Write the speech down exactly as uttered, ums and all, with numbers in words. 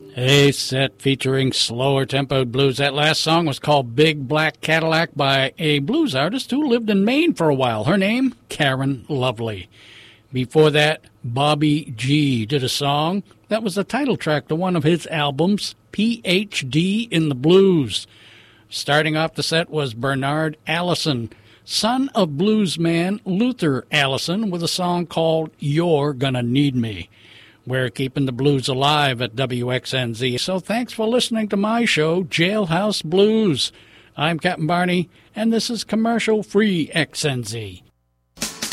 A set featuring slower tempoed blues. That last song was called Big Black Cadillac by a blues artist who lived in Maine for a while. Her name, Karen Lovely. Before that, Bobby G did a song that was the title track to one of his albums, P H D in the Blues. Starting off the set was Bernard Allison, son of bluesman Luther Allison, with a song called You're Gonna Need Me. We're keeping the blues alive at W X N Z, so thanks for listening to my show, Jailhouse Blues. I'm Captain Barney, and this is commercial-free X N Z.